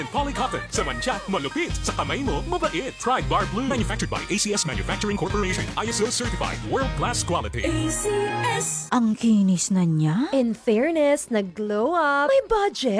Polycotton. Sa mancha, malupit. Sa kamay mo, mabait. Pride Bar Blue. Manufactured by ACS Manufacturing Corporation. ISO certified. World-class quality. ACS. Ang kinis na niya. In fairness, nag-glow up. May budget.